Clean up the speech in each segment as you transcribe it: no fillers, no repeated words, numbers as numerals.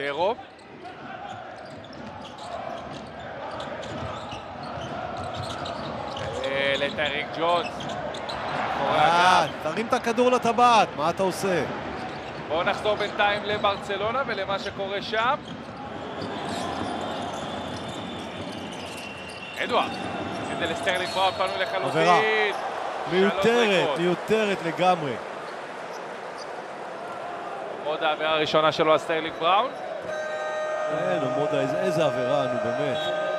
מונטרו. לטייריק ג'ונס. תרים את הכדור לטבעת, מה אתה עושה? בואו נחזור בינתיים לברצלונה ולמה שקורה שם. אדוארד, עשית לסטרלינג בראון, פנו לחלוטין. עבירה. מיותרת לגמרי. עוד העבירה הראשונה שלו על סטרלינג בראון. אין, מודה, איזה עבירה, נו באמת.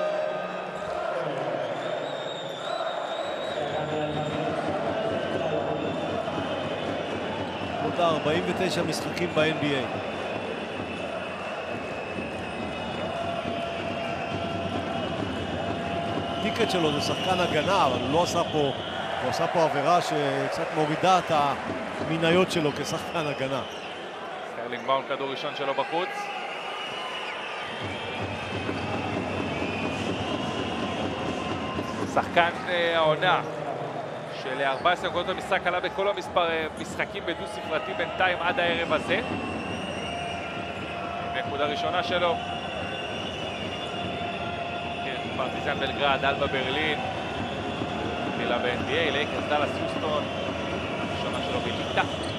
מודה, 49 משחקים ב-NBA. הטיקט שלו זה שחקן הגנה, אבל הוא לא עשה פה, הוא עשה פה עבירה שקצת מורידה את המניות שלו כשחקן הגנה. סטרלינג בראון, כדור ראשון שלו בחוץ. שחקן העונה של 14 נקודות במשחק, עלה בכל המשחקים בדו ספרתי בינתיים עד הערב הזה. נקודה ראשונה שלו. פרטיזן בלגרד, אלבה ברלין. מילה ב-NBA, לייקרס, דאלאס, יוסטון. ראשונה שלו בליטה.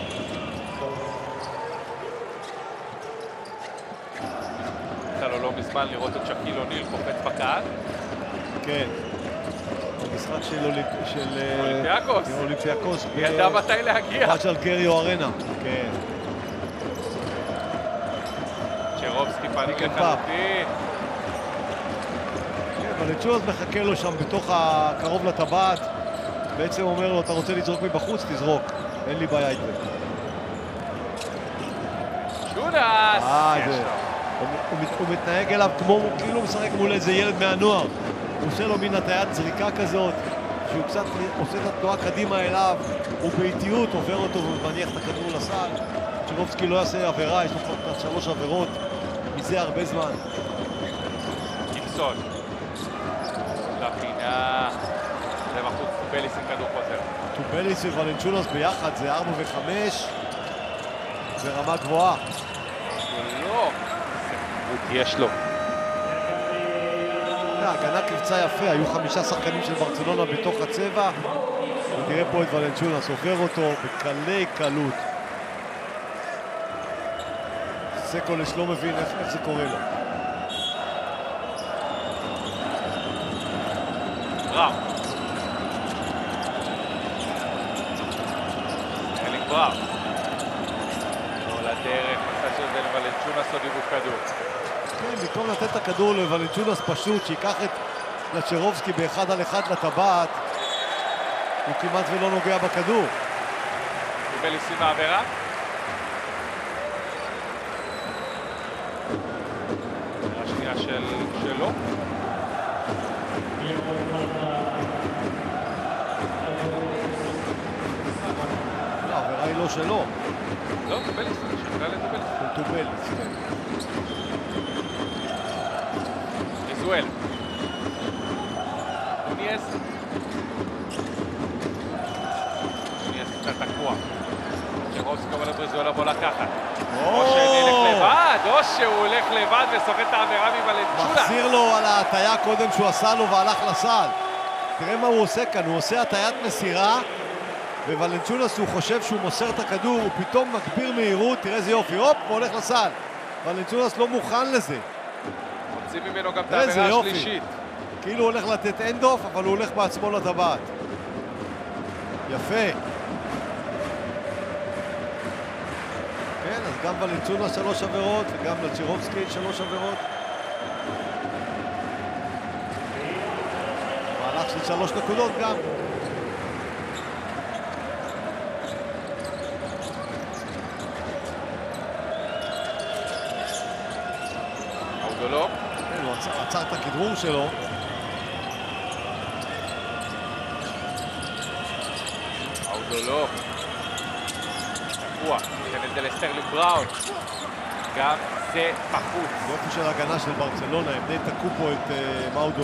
יצא לו לא מזמן לראות את שקיל אוניל קופץ בקהל. כן. המשחק של אולימפיאקוס. ידע מתי להגיע. של גריו ארנה. כן. צ'רובסקי פניק לחלוטין. ולצ'ונס מחכה לו שם בתוך הקרוב לטבעת. בעצם אומר לו, אתה רוצה לזרוק מבחוץ? תזרוק. אין לי בעיה איתו. צ'ונס! הוא מתנהג אליו כמו, כאילו הוא משחק מול איזה ילד מהנוער. הוא עושה לו מין הטיית זריקה כזאת, שהוא קצת עושה את התנועה קדימה אליו, הוא באיטיות עובר אותו ומניח את הכדור לסל. צ'רובסקי לא יעשה עבירה, יש לו כבר 3 עבירות מזה הרבה זמן. קימסון. לפינה. זה בחוץ, טובליס עם כדור חוזר. טובליס וולנצ'ונס ביחד, זה 4 ו-5. ברמה גבוהה. לא. יש לו. ההגנה קבצה יפה, היו 5 שחקנים של ברצלונה בתוך הצבע. ותראה פה את וולנצ'ונס, עובר אותו בקלי קלות. סקולש לא מבין איך זה קורה לו. בראון. סטרלינג בראון. לא לדרך, מסע של זה לוולנצ'ונס עוד עיבוד כדור. כן, במקום לתת את הכדור לוולנצ'ונס פשוט, שיקח את לצ'רובסקי באחד על אחד לטבעת, הוא כמעט ולא נוגע בכדור. טובליס עם העבירה. השנייה שלו. לא, העבירה היא לא שלו. לא, טובליס, שחקה לטובליס. של טובליס, כן. ריזואל. אוניאס קצת תקוע. צ'רובסקי אבל לבריזואל לבוא לקחת. או שנלך לבד, או שהוא הולך לבד וסוחט את העבירה מוולנצ'ונס. מחזיר לו על ההטיה קודם שהוא עשה לו והלך לסל. תראה מה הוא עושה כאן, הוא עושה הטיית מסירה, וולנצ'ונס הוא חושב שהוא מוסר את הכדור, הוא פתאום מגביר מהירות, תראה איזה יופי, הופ, הוא הולך לסל. וולנצ'ונס לא מוכן לזה. מוצאים ממנו גם את העבירה השלישית. כאילו הוא הולך לתת אנדוף, אבל הוא הולך בעצמו לטבעת. יפה. כן, אז גם וולנצ'ונס 3 עבירות, וגם לצ'רובסקי 3 עבירות. מהלך של 3 נקודות גם. אודולו. הוא עצר את הכדרור שלו. אודולו. תקוע. נותן את זה לסטרלינג בראון. גם זה בחוץ. יופי של הגנה של ברצלונה, הם די תקעו פה את מאודו.